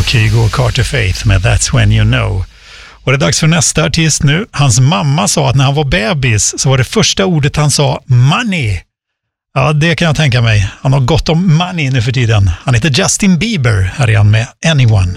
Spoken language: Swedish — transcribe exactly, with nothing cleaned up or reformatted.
Kygo och Carter Faith med That's When You Know. Och det är dags för nästa artist nu. Hans mamma sa att när han var bebis så var det första ordet han sa money. Ja, det kan jag tänka mig. Han har gott om money nu för tiden. Han heter Justin Bieber. Här är han med Anyone.